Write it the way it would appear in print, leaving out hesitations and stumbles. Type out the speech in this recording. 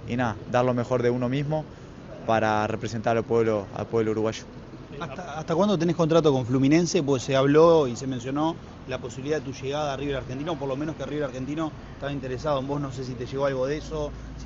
y nada, dar lo mejor de uno mismo para representar al pueblo uruguayo. ¿Hasta cuándo tenés contrato con Fluminense? Pues se habló y se mencionó la posibilidad de tu llegada a River Argentino, o por lo menos que River Argentino estaba interesado en vos, no sé si te llegó algo de eso.